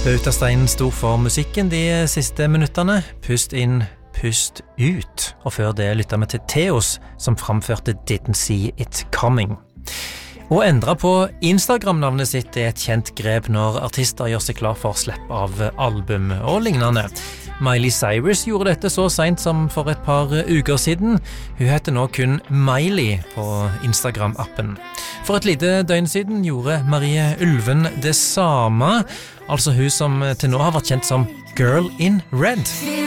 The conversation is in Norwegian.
Bautasteinen sto for musikken de siste minuttene. Pust inn, pust ut. Og før det lyttet vi til Theos, som framførte Didn't See It Coming. Å endre på Instagram-navnet sitt er et kjent grep når artister gjør seg klar for slipp av album og lignende. Miley Cyrus gjorde dette så sent som for et par uker siden. Hun heter nå kun Miley på Instagram-appen. For et lite døgn siden gjorde Marie Ulven det samme, altså hun som til nå har vært kjent som Girl in Red.